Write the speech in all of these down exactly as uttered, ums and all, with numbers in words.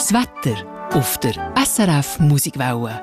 Das Wetter auf der S R F Musikwelle.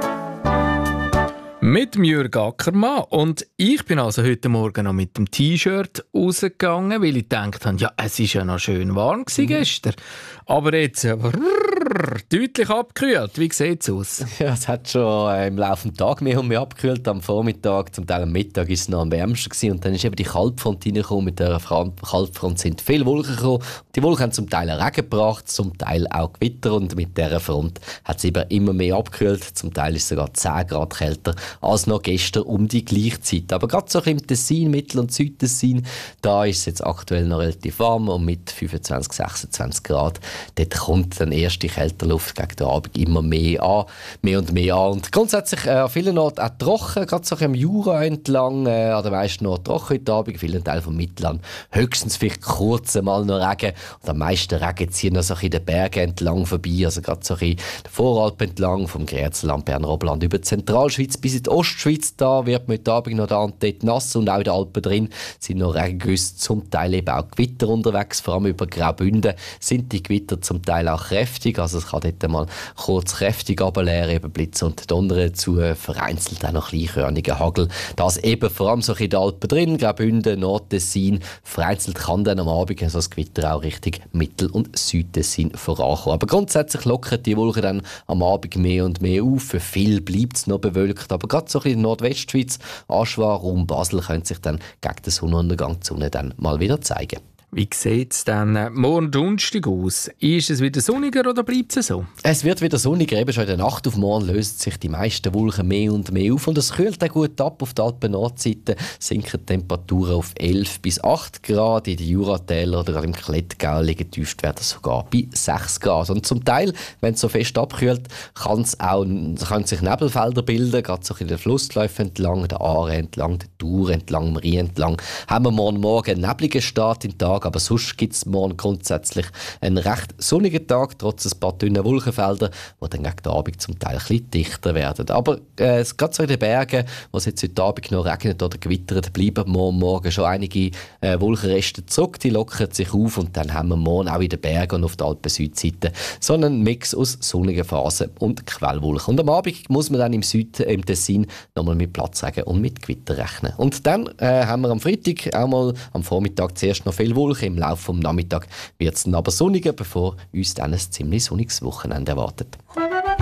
Mit Jürg Ackermann. Und ich bin also heute Morgen noch mit dem T-Shirt rausgegangen, weil ich gedacht habe, ja, es war ja noch schön warm gewesen gestern. Aber jetzt brrr, deutlich abgekühlt. Wie sieht es aus? Ja, es hat schon äh, im Laufe des Tages mehr und mehr abgekühlt. Am Vormittag, zum Teil am Mittag, war es noch am wärmsten gewesen. Und dann ist eben die Kaltfront reingekommen. Mit der Kaltfront sind viele Wolken gekommen. Die Wolken haben zum Teil Regen gebracht, zum Teil auch Gewitter. Und mit dieser Front hat es eben immer mehr abgekühlt. Zum Teil ist es sogar zehn Grad kälter als noch gestern um die gleiche Zeit. Aber gerade so im Tessin, Mittel- und Südtessin, da ist es jetzt aktuell noch relativ warm und mit fünfundzwanzig, sechsundzwanzig Grad. Dort kommt dann erst die Kälterluft gegen den Abend immer mehr an, mehr und mehr an. Und grundsätzlich äh, an vielen Orten auch trocken, gerade so im Jura entlang, äh, an den meisten Orten trocken heute Abend, in vielen Teilen vom Mittelland. Höchstens vielleicht kurz mal noch Regen. Und am meisten Regen ziehen noch so in den Bergen entlang vorbei, also gerade so in der Voralpen entlang, vom Grätzerland, Berner Oberland über die Zentralschweiz bis in die Ostschweiz. Da wird heute Abend noch da und dort nass und auch in den Alpen drin sind noch Regengüsse, zum Teil eben auch Gewitter unterwegs, vor allem über Graubünden sind die Gewitter zum Teil auch kräftig, also es kann dort mal kurz kräftig runterleeren, eben Blitze und Donner dazu, vereinzelt auch noch kleinkörniger Hagel. Das eben vor allem so in den Alpen drin, Graubünden, Nordtessin, vereinzelt kann dann am Abend so das Gewitter auch Richtung Mittel- und Südtessin vorankommen. Aber grundsätzlich lockern die Wolken dann am Abend mehr und mehr auf, für viel bleibt es noch bewölkt, aber gerade so in der Nordwestschweiz, Aschwa, Raum Basel, könnte sich dann gegen den Sonnenuntergang die Sonne dann mal wieder zeigen. Wie sieht es dann morgen Donnerstag aus? Ist es wieder sonniger oder bleibt es so? Es wird wieder sonniger. Eben schon in der Nacht auf morgen lösen sich die meisten Wolken mehr und mehr auf. Und es kühlt auch gut ab. Auf der Alpen-Nordseite sinken die Temperaturen auf elf bis acht Grad. In den Juratälern oder gerade im Klettgau liegen die Tiefstwerte sogar bei sechs Grad. Und zum Teil, wenn es so fest abkühlt, kann es auch, können sich Nebelfelder bilden. Gerade so in den Flussläufen entlang, der Aare entlang, der Thur entlang, dem Rhein entlang. Haben wir morgen Morgen einen nebligen Start in den Tag. Aber sonst gibt es morgen grundsätzlich einen recht sonnigen Tag, trotz ein paar dünnen Wolkenfelder, die dann gegen den Abend zum Teil ein bisschen dichter werden. Aber äh, gerade so in den Bergen, wo es jetzt heute Abend noch regnet oder gewittert, bleiben morgen, morgen schon einige äh, Wolkenreste zurück, die lockern sich auf und dann haben wir morgen auch in den Bergen und auf der Alpen-Südseite so einen Mix aus sonnigen Phasen und Quellwolken. Und am Abend muss man dann im Süden, im Tessin, nochmal mit Platzregen und mit Gewitter rechnen. Und dann äh, haben wir am Freitag auch mal am Vormittag zuerst noch viel Wolken. Im Laufe des Nachmittags wird es dann aber sonniger, bevor uns dann ein ziemlich sonniges Wochenende erwartet.